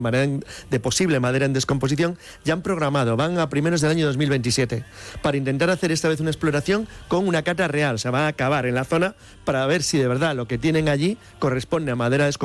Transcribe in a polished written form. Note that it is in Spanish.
de posible madera en descomposición, ya han programado, van a primeros del año 2027, para intentar hacer esta vez una exploración con una cata real. Se va a acabar en la zona para ver si de verdad lo que tienen allí corresponde a madera descompuesta